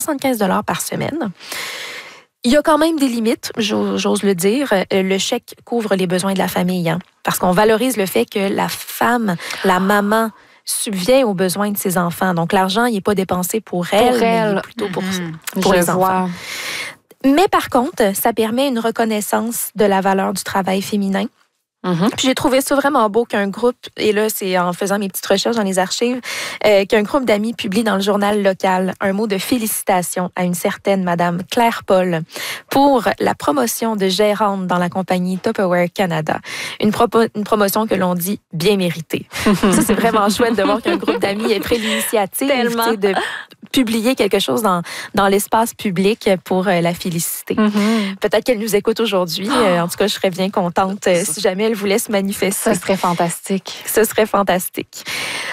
75 $ par semaine. Il y a quand même des limites, j'ose le dire. Le chèque couvre les besoins de la famille, hein, parce qu'on valorise le fait que la femme, la maman, subvient aux besoins de ses enfants. Donc, l'argent, il n'est pas dépensé pour elle, mais il est plutôt pour les enfants. Mais par contre, ça permet une reconnaissance de la valeur du travail féminin. Puis j'ai trouvé ça vraiment beau qu'un groupe, et là c'est en faisant mes petites recherches dans les archives, qu'un groupe d'amis publie dans le journal local un mot de félicitation à une certaine Madame Claire Paul pour la promotion de gérante dans la compagnie Tupperware Canada. Une promotion que l'on dit bien méritée. Ça, c'est vraiment chouette de voir qu'un groupe d'amis ait pris l'initiative de publier quelque chose dans l'espace public pour la féliciter. Peut-être qu'elle nous écoute aujourd'hui. En tout cas, je serais bien contente si jamais elle voulait se manifester. Ce serait fantastique. Ce serait fantastique.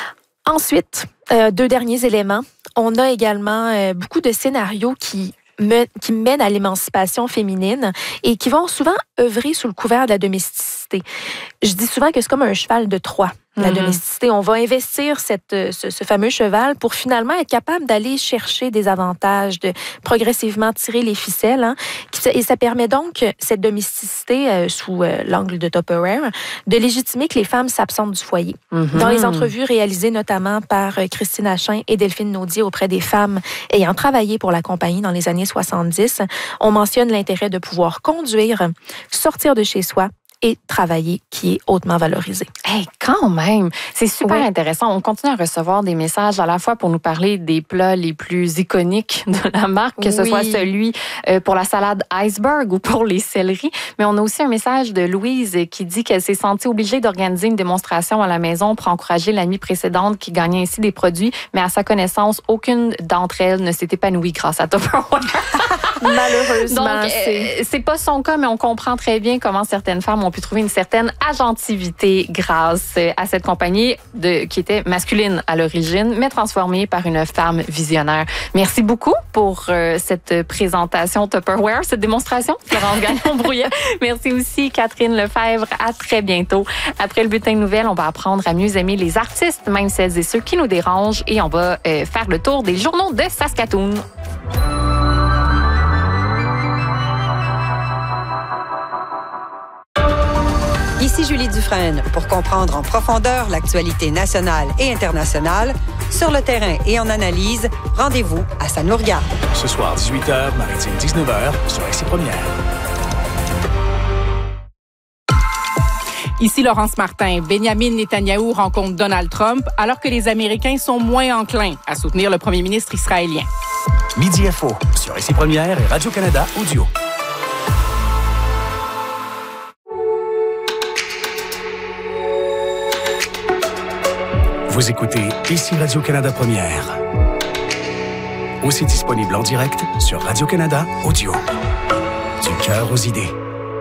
Ensuite, 2 derniers éléments. On a également beaucoup de scénarios qui mènent à l'émancipation féminine et qui vont souvent œuvrer sous le couvert de la domesticité. Je dis souvent que c'est comme un cheval de Troie. La domesticité. On va investir ce fameux cheval pour finalement être capable d'aller chercher des avantages, de progressivement tirer les ficelles. Hein, et ça permet donc, cette domesticité, sous l'angle de Tupperware, de légitimer que les femmes s'absentent du foyer. Dans les entrevues réalisées notamment par Christine Achin et Delphine Naudier auprès des femmes ayant travaillé pour la compagnie dans les années 70, on mentionne l'intérêt de pouvoir conduire, sortir de chez soi, et travailler qui est hautement valorisé. Hey, quand même! C'est super intéressant. On continue à recevoir des messages à la fois pour nous parler des plats les plus iconiques de la marque, que ce soit celui pour la salade iceberg ou pour les céleris. Mais on a aussi un message de Louise qui dit qu'elle s'est sentie obligée d'organiser une démonstration à la maison pour encourager la nuit précédente qui gagnait ainsi des produits. Mais à sa connaissance, aucune d'entre elles ne s'est épanouie grâce à Tupperware. Malheureusement. Donc, c'est pas son cas, mais on comprend très bien comment certaines femmes ont pu trouver une certaine agentivité grâce à cette compagnie qui était masculine à l'origine, mais transformée par une femme visionnaire. Merci beaucoup pour cette présentation Tupperware, cette démonstration. Florence Gagnon-Brouillet. Merci aussi Catherine Lefebvre. À très bientôt. Après le bulletin de nouvelles, on va apprendre à mieux aimer les artistes, même celles et ceux qui nous dérangent, et on va faire le tour des journaux de Saskatoon. Ici Julie Dufresne pour comprendre en profondeur l'actualité nationale et internationale. Sur le terrain et en analyse, rendez-vous à Ça nous regarde. Ce soir, 18h, maritime 19h, sur RCI Première. Ici Laurence Martin. Benjamin Netanyahou rencontre Donald Trump alors que les Américains sont moins enclins à soutenir le premier ministre israélien. Midi Info, sur RCI Première et Radio-Canada Audio. Vous écoutez ici Radio-Canada Première. Aussi disponible en direct sur Radio-Canada Audio. Du cœur aux idées.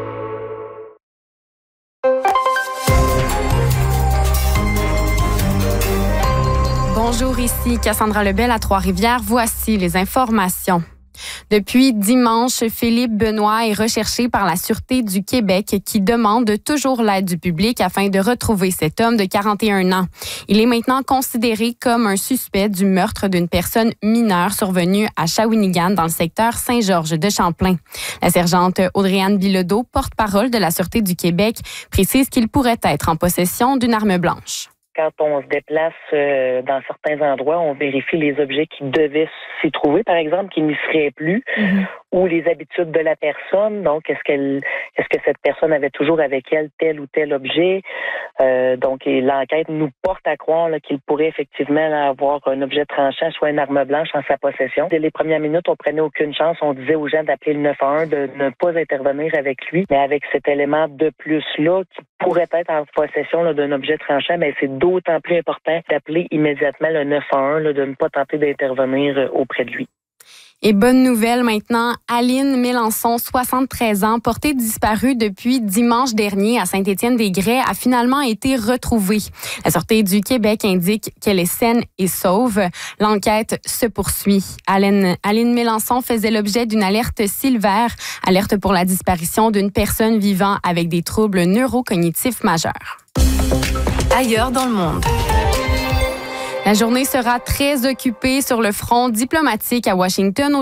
Bonjour, ici Cassandra Lebel à Trois-Rivières. Voici les informations. Depuis dimanche, Philippe Benoît est recherché par la Sûreté du Québec qui demande toujours l'aide du public afin de retrouver cet homme de 41 ans. Il est maintenant considéré comme un suspect du meurtre d'une personne mineure survenue à Shawinigan dans le secteur Saint-Georges de Champlain. La sergente Audrey-Anne Bilodeau, porte-parole de la Sûreté du Québec, précise qu'il pourrait être en possession d'une arme blanche. Quand on se déplace dans certains endroits, on vérifie les objets qui devaient s'y trouver, par exemple, qui n'y seraient plus, ou les habitudes de la personne. Donc, est-ce que cette personne avait toujours avec elle tel ou tel objet? Donc, l'enquête nous porte à croire là, qu'il pourrait effectivement avoir un objet tranchant, soit une arme blanche en sa possession. Dès les premières minutes, on prenait aucune chance. On disait aux gens d'appeler le 911, de ne pas intervenir avec lui. Mais avec cet élément de plus-là, qui pourrait être en possession là, d'un objet tranchant, mais c'est d'autant plus important d'appeler immédiatement le 911, là, de ne pas tenter d'intervenir auprès de lui. Et bonne nouvelle maintenant, Aline Mélençon, 73 ans, portée disparue depuis dimanche dernier à Saint-Étienne-des-Grès, a finalement été retrouvée. La Sûreté du Québec indique qu'elle est saine et sauve. L'enquête se poursuit. Aline Mélençon faisait l'objet d'une alerte Silver, alerte pour la disparition d'une personne vivant avec des troubles neurocognitifs majeurs. Ailleurs dans le monde. La journée sera très occupée sur le front diplomatique à Washington.